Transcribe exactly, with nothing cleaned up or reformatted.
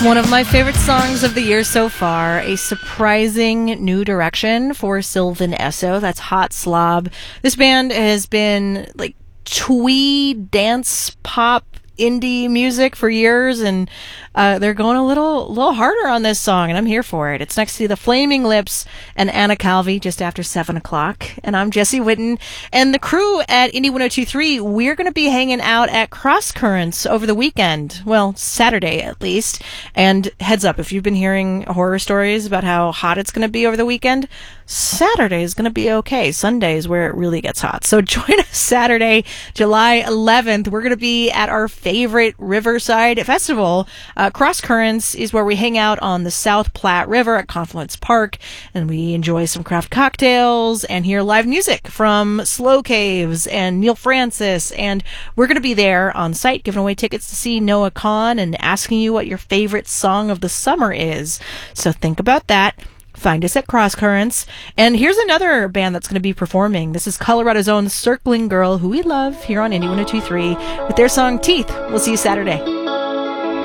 One of my favorite songs of the year so far, a surprising new direction for Sylvan Esso. That's Hot Slob. This band has been like twee dance pop indie music for years, and uh, they're going a little little harder on this song, and I'm here for it. It's next to the Flaming Lips and Anna Calvi just after seven o'clock, and I'm Jesse Witten, and the crew at Indie one oh two point three, we're going to be hanging out at Cross Currents over the weekend, well, Saturday at least, and heads up, if you've been hearing horror stories about how hot it's going to be over the weekend, Saturday is going to be okay. Sunday is where it really gets hot. So join us Saturday, July eleventh. We're going to be at our favorite Riverside Festival. Uh, Cross Currents is where we hang out on the South Platte River at Confluence Park, and we enjoy some craft cocktails and hear live music from Slow Caves and Neil Francis. And we're going to be there on site giving away tickets to see Noah Kahan and asking you what your favorite song of the summer is. So think about that. Find us at Cross Currents. And here's another band that's going to be performing. This is Colorado's own Circling Girl, who we love here on Indie one oh two point three, with their song Teeth. We'll see you Saturday.